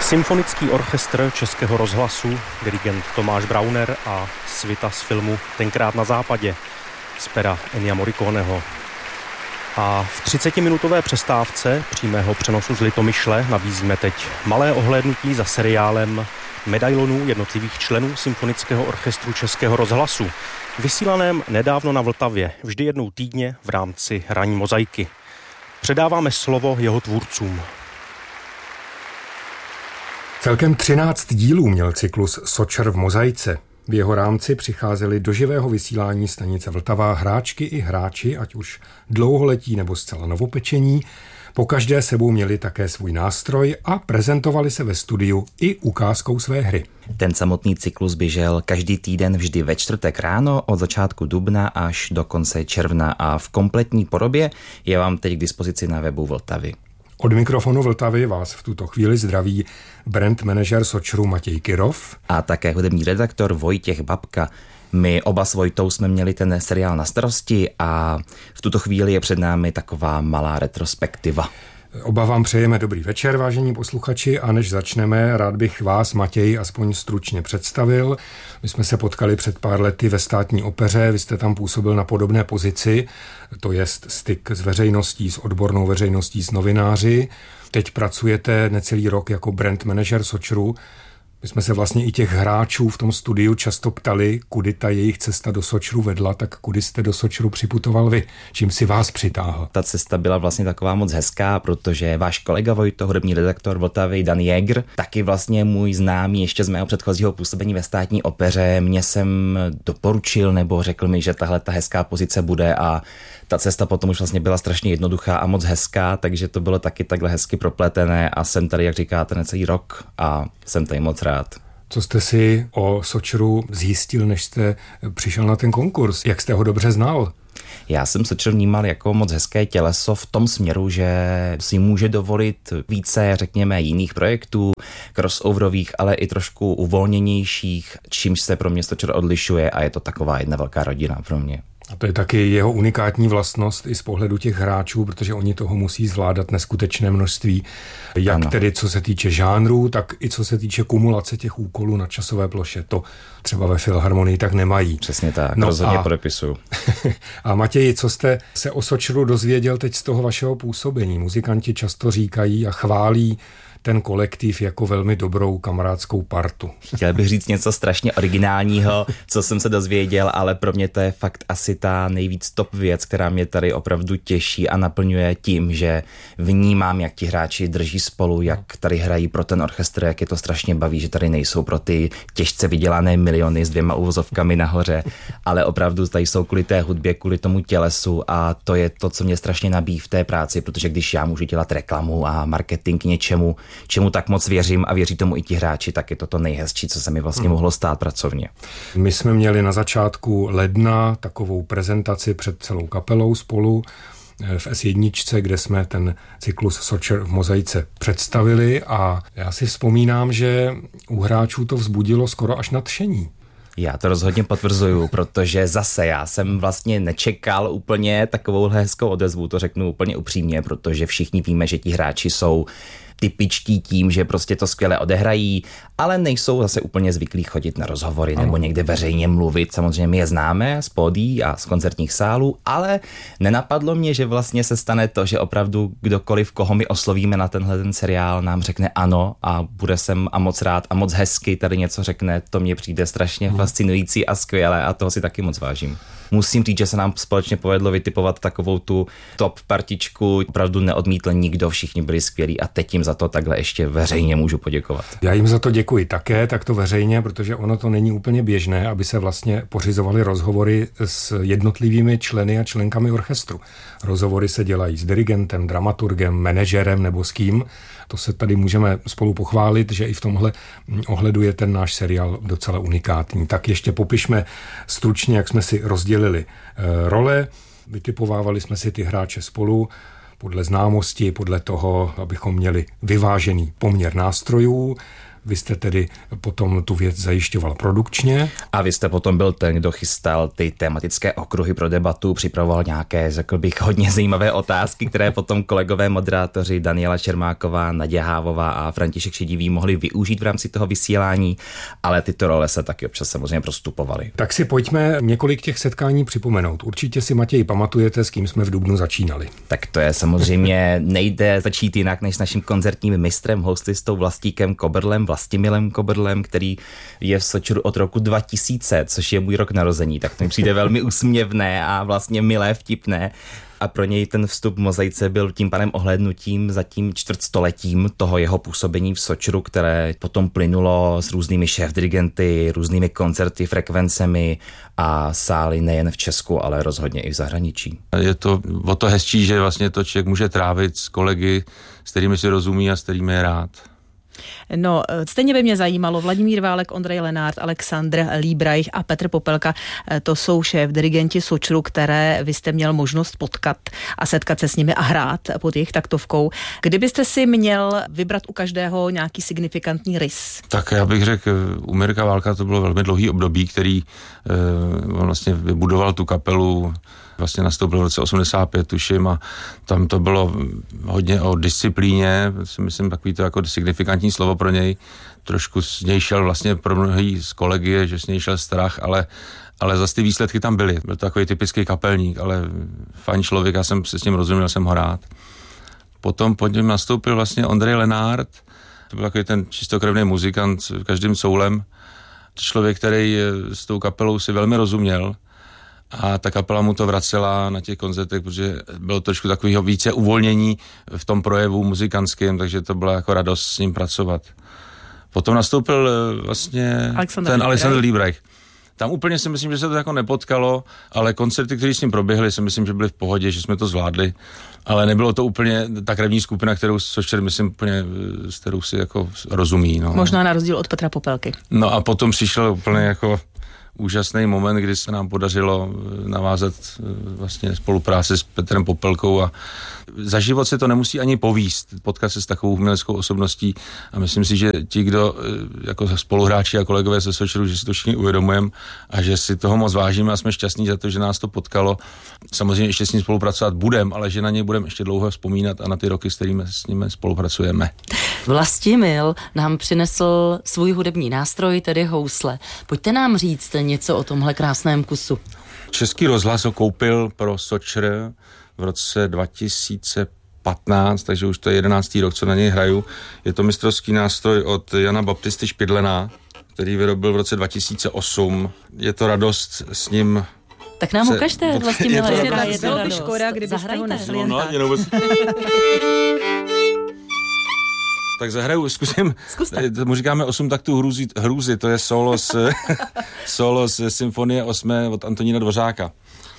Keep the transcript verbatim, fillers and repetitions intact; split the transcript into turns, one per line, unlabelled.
Symfonický orchestr Českého rozhlasu, dirigent Tomáš Brauner a svita z filmu Tenkrát na západě z pera Ennia Morriconeho. A v třicetiminutové přestávce přímého přenosu z Litomyšle nabízíme teď malé ohlédnutí za seriálem medailonů jednotlivých členů Symfonického orchestru Českého rozhlasu, vysílaném nedávno na Vltavě, vždy jednou týdně v rámci ranní mozaiky. Předáváme slovo jeho tvůrcům.
Celkem třináct dílů měl cyklus Sočr v mozaice. V jeho rámci přicházeli do živého vysílání stanice Vltava hráčky i hráči, ať už dlouholetí nebo zcela novopečení. Pokaždé sebou měli také svůj nástroj a prezentovali se ve studiu i ukázkou své hry.
Ten samotný cyklus běžel každý týden vždy ve čtvrtek ráno od začátku dubna až do konce června a v kompletní podobě je vám teď k dispozici na webu Vltavy.
Od mikrofonu Vltavy vás v tuto chvíli zdraví brand manažer Sočru Matěj Kyrov
a také hudební redaktor Vojtěch Babka. My oba s Vojtou jsme měli ten seriál na starosti a v tuto chvíli je před námi taková malá retrospektiva.
Oba vám přejeme dobrý večer, vážení posluchači, a než začneme, rád bych vás, Matěj, aspoň stručně představil. My jsme se potkali před pár lety ve Státní opeře, vy jste tam působil na podobné pozici, to jest styk s veřejností, s odbornou veřejností, s novináři. Teď pracujete necelý rok jako brand manažer Sočru. My jsme se vlastně i těch hráčů v tom studiu často ptali, kudy ta jejich cesta do Sočru vedla, tak kudy jste do Sočru připutoval vy, čím si vás přitáhl.
Ta cesta byla vlastně taková moc hezká, protože váš kolega Vojto, hudební redaktor Vltavy Dan Jäger, taky vlastně můj známý ještě z mého předchozího působení ve Státní opeře, mě jsem doporučil nebo řekl mi, že tahle ta hezká pozice bude a ta cesta potom už vlastně byla strašně jednoduchá a moc hezká, takže to bylo taky takhle hezky propletené a jsem tady, jak říkáte, necelý rok a jsem tady moc rád.
Co jste si o Sočru zjistil, než jste přišel na ten konkurs? Jak jste ho dobře znal?
Já jsem Sočr vnímal jako moc hezké těleso v tom směru, že si může dovolit více, řekněme, jiných projektů, crossoverových, ale i trošku uvolněnějších, čímž se pro mě Sočr odlišuje a je to taková jedna velká rodina pro mě.
A to je taky jeho unikátní vlastnost i z pohledu těch hráčů, protože oni toho musí zvládat neskutečné množství, jak ano. Tedy co se týče žánrů, tak i co se týče kumulace těch úkolů na časové ploše. To třeba ve Filharmonii tak nemají.
Přesně tak, no rozhodně podepisuju.
A Matěji, co jste se o Sočru dozvěděl teď z toho vašeho působení? Muzikanti často říkají a chválí ten kolektiv jako velmi dobrou kamarádskou partu.
Chtěl bych říct něco strašně originálního, co jsem se dozvěděl, ale pro mě to je fakt asi ta nejvíc top věc, která mě tady opravdu těší a naplňuje tím, že vnímám, jak ti hráči drží spolu, jak tady hrají pro ten orchestr, jak je to strašně baví, že tady nejsou pro ty těžce vydělané miliony s dvěma uvozovkami nahoře, ale opravdu tady jsou kvůli té hudbě, kvůli tomu tělesu a to je to, co mě strašně nabíjí v té práci, protože když já můžu dělat reklamu a marketing něčemu, čemu tak moc věřím a věří tomu i ti hráči, tak je to to nejhezčí, co se mi vlastně mohlo stát pracovně.
My jsme měli na začátku ledna takovou prezentaci před celou kapelou spolu v es jedna, kde jsme ten cyklus Sočr v mozaice představili a já si vzpomínám, že u hráčů to vzbudilo skoro až nadšení.
Já to rozhodně potvrzuju, protože zase já jsem vlastně nečekal úplně takovou hezkou odezvu, to řeknu úplně upřímně, protože všichni víme, že ti hráči jsou typičtí tím, že prostě to skvěle odehrají, ale nejsou zase úplně zvyklí chodit na rozhovory nebo někde veřejně mluvit. Samozřejmě my je známe z pódií a z koncertních sálů, ale nenapadlo mě, že vlastně se stane to, že opravdu kdokoliv, koho my oslovíme na tenhle ten seriál, nám řekne ano a bude sem a moc rád a moc hezky tady něco řekne. To mně přijde strašně hmm. fascinující a skvělé a toho si taky moc vážím. Musím říct, že se nám společně povedlo vytipovat takovou tu top partičku. Opravdu neodmítl nikdo, všichni byli skvělí a teď jim za to takhle ještě veřejně můžu poděkovat.
Já jim za to děkuji také, tak to veřejně, protože ono to není úplně běžné, aby se vlastně pořizovaly rozhovory s jednotlivými členy a členkami orchestru. Rozhovory se dělají s dirigentem, dramaturgem, manažerem nebo s kým. To se tady můžeme spolu pochválit, že i v tomhle ohledu je ten náš seriál docela unikátní. Tak ještě popišme stručně, jak jsme si rozdělili role. Vytipovávali jsme si ty hráče spolu podle známosti, podle toho, abychom měli vyvážený poměr nástrojů. vy jste tedy potom tu věc zajišťoval produkčně.
A vy jste potom byl ten, kdo chystal ty tematické okruhy pro debatu, připravoval nějaké, řekl bych, hodně zajímavé otázky, které potom kolegové moderátoři Daniela Čermáková, Naděja Hávová a František Šedivý mohli využít v rámci toho vysílání, ale tyto role se taky občas samozřejmě prostupovaly.
Tak si pojďme několik těch setkání připomenout. Určitě si, Matěj, pamatujete, s kým jsme v dubnu začínali.
Tak to je samozřejmě, nejde začít jinak než s naším koncertním mistrem, hostistou Vlastíkem Koberlem, Vlastimilem Koberlem, který je v Sočru od roku dva tisíce, což je můj rok narození, tak to mi přijde velmi úsměvné a vlastně milé, vtipné. A pro něj ten vstup v Mozaice byl tím pádem ohlédnutím za tím čtvrtstoletím toho jeho působení v Sočru, které potom plynulo s různými šéfdirigenty, různými koncerty, frekvencemi a sály nejen v Česku, ale rozhodně i v zahraničí.
Je to o to hezčí, že vlastně to člověk může trávit s kolegy, s kterými si rozumí a s kterými je rád.
No, stejně by mě zajímalo, Vladimír Válek, Ondrej Lenárd, Alexandr Líbrajch a Petr Popelka, to jsou šéf dirigenti Sočru, které vy jste měl možnost potkat a setkat se s nimi a hrát pod jejich taktovkou. Kdybyste si měl vybrat u každého nějaký signifikantní rys?
Tak já bych řekl, u Mirka Válka to bylo velmi dlouhý období, který eh, vlastně vybudoval tu kapelu, vlastně nastoupil v roce osmdesát pět, tuším, a tam to bylo hodně o disciplíně, si myslím, takový to jako signifikantní slovo pro něj. Trošku z něj šel vlastně pro mnohý z kolegy, že z něj šel strach, ale, ale zase ty výsledky tam byly. Byl to takový typický kapelník, ale fajn člověk, já jsem se s ním rozuměl, jsem ho rád. Potom pod ním nastoupil vlastně Ondrej Lenárd, to byl takový ten čistokrevný muzikant každým soulem. Člověk, který s tou kapelou si velmi rozuměl, a ta kapela mu to vracela na těch koncertech, protože bylo trošku takového více uvolnění v tom projevu muzikantském, takže to byla jako radost s ním pracovat. Potom nastoupil vlastně
Alexander
ten
Líbrajch.
Alexander Líbrajch. Tam úplně si myslím, že se to jako nepotkalo, ale koncerty, které s ním proběhly, si myslím, že byly v pohodě, že jsme to zvládli, ale nebylo to úplně ta krevní skupina, kterou Sočer, myslím, úplně, s kterou si jako rozumí. No.
Možná na rozdíl od Petra Popelky.
No a potom přišel úplně jako úžasný moment, kdy se nám podařilo navázat vlastně spolupráci s Petrem Popelkou a za život se to nemusí ani povíst, potkat se s takovou uměleckou osobností a myslím si, že ti, kdo jako spoluhráči a kolegové ze Sočru, že si to všichni uvědomujeme a že si toho moc vážíme a jsme šťastní za to, že nás to potkalo. Samozřejmě ještě s ním spolupracovat budem, ale že na něj budeme ještě dlouho vzpomínat a na ty roky, s kterými s nimi spolupracujeme.
Vlastimil nám přinesl svůj hudební nástroj, tedy housle. Pojďte nám říct něco o tomhle krásném kusu.
Český rozhlas ho koupil pro Sočr v roce dva tisíce patnáct, takže už to je jedenáctý rok, co na něj hraju. Je to mistrovský nástroj od Jana Baptisty Špidlena, který vyrobil v roce dva tisíce osm. Je to radost s ním.
Tak nám
se,
ukažte, Vlastimile.
je to,
Je to,
radost.
je to, by škoda, kdybyste ho nesli jen tak.
Tak zahraju, zkusím,
Zkuste.
tomu říkáme osm taktů hrůzy, hrůzy, to je solo z, solo z symfonie osmé od Antonína Dvořáka.